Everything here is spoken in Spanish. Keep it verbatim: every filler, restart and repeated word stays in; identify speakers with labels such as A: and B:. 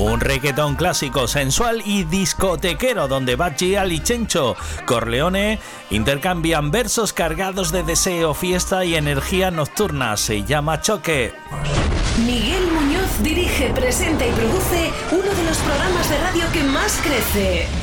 A: Un reggaetón clásico, sensual y discotequero donde Bad Gyal y Chencho Corleone intercambian versos cargados de deseo, fiesta y energía nocturna. Se llama Choque.
B: Miguel Muñoz dirige, presenta y produce uno de los programas de radio que más crece.